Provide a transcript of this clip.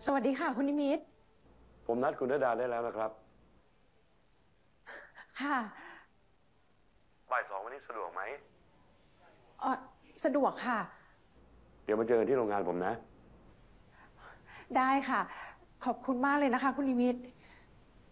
สวัสดีค่ะคุณนิมิตรผมนัดคุณณดาได้แล้วนะครับค่ะบ่ายสองวันนี้สะดวกไหมเออสะดวกค่ะเดี๋ยวมาเจอกันที่โรงงานผมนะได้ค่ะขอบคุณมากเลยนะคะคุณนิมิตร